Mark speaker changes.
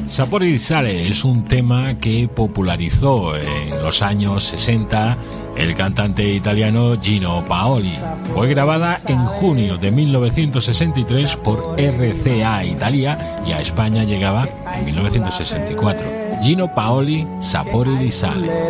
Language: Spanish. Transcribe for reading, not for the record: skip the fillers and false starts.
Speaker 1: Sapore di sale es un tema que popularizó en los años 60 el cantante italiano Gino Paoli. Fue grabada en junio de 1963 por RCA Italia y a España llegaba en 1964. Gino Paoli, Sapore di sale.